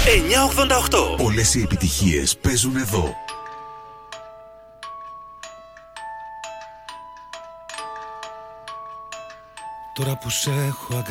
988. Όλες οι επιτυχίες παίζουν εδώ. Τώρα που σε έχω